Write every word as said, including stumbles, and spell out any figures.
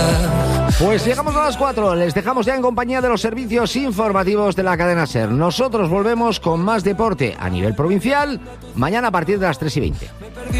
Pues llegamos a las cuatro, les dejamos ya en compañía de los servicios informativos de la cadena SER. Nosotros volvemos con más deporte a nivel provincial mañana a partir de las tres y veinte.